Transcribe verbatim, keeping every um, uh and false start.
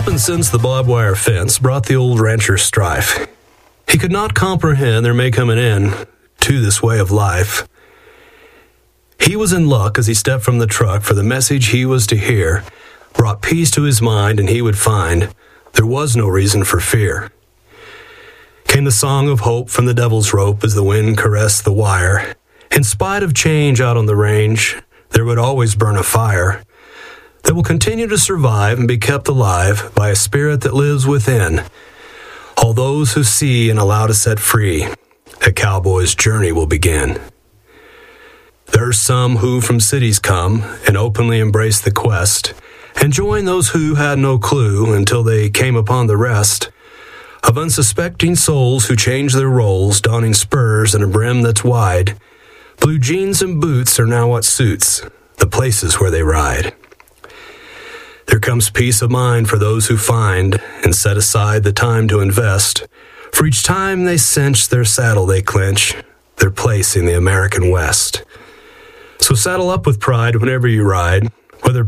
happened since the barbed wire fence brought the old rancher strife. He could not comprehend there may come an end to this way of life. He was in luck as he stepped from the truck, for the message he was to hear brought peace to his mind, and he would find there was no reason for fear. Came the song of hope from the devil's rope as the wind caressed the wire. In spite of change out on the range, there would always burn a fire that will continue to survive and be kept alive by a spirit that lives within all those who see and allow to set free. A cowboy's journey will begin. There are some who from cities come and openly embrace the quest and join those who had no clue until they came upon the rest of unsuspecting souls who change their roles, donning spurs and a brim that's wide. Blue jeans and boots are now what suits the places where they ride. There comes peace of mind for those who find and set aside the time to invest. For each time they cinch their saddle, they clinch their place in the American West. So saddle up with pride whenever you ride, whether